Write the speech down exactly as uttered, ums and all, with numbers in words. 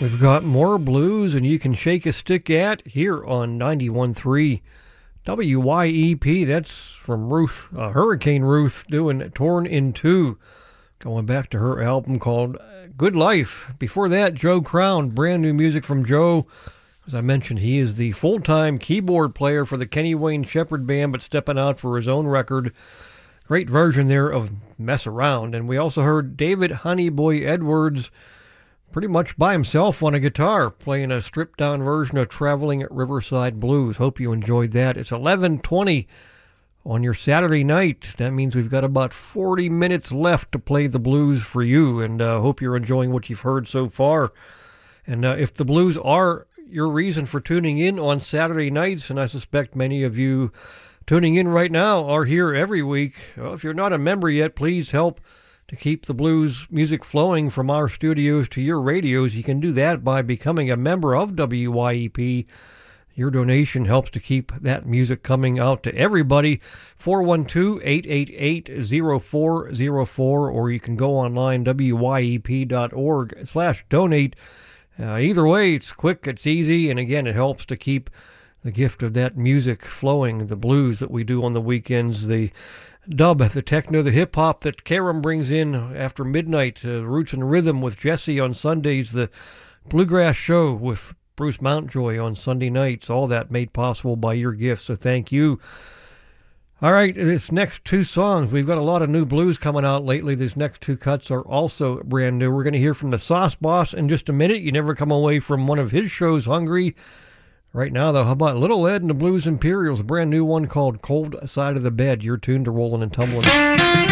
We've got more blues and you can shake a stick at here on ninety-one point three W Y E P. That's from Ruth, uh, Hurricane Ruth, doing Torn in Two, going back to her album called Good Life. Before that, Joe Crown, brand new music from Joe. As I mentioned, he is the full-time keyboard player for the Kenny Wayne Shepherd Band, but stepping out for his own record. Great version there of Mess Around. And we also heard David Honeyboy Edwards pretty much by himself on a guitar, playing a stripped-down version of Traveling at Riverside Blues. Hope you enjoyed that. It's eleven twenty on your Saturday night. That means we've got about forty minutes left to play the blues for you, and I uh, hope you're enjoying what you've heard so far. And uh, if the blues are your reason for tuning in on Saturday nights, and I suspect many of you tuning in right now are here every week, well, if you're not a member yet, please help to keep the blues music flowing from our studios to your radios. You can do that by becoming a member of W Y E P. Your donation helps to keep that music coming out to everybody. four one two, eight eight eight, zero four zero four, or you can go online, W Y E P dot org slash donate. Uh, either way, it's quick, it's easy, and again, it helps to keep the gift of that music flowing, the blues that we do on the weekends, the dub, the techno, the hip-hop that Karam brings in after midnight, uh, Roots and Rhythm with Jesse on Sundays, the Bluegrass Show with Bruce Mountjoy on Sunday nights, all that made possible by your gifts, so thank you. All right, this next two songs, we've got a lot of new blues coming out lately. These next two cuts are also brand new. We're going to hear from the Sauce Boss in just a minute. You never come away from one of his shows hungry. Right now, though, how about Little Ed and the Blues Imperials, a brand new one called Cold Side of the Bed. You're tuned to Rollin' and Tumblin'.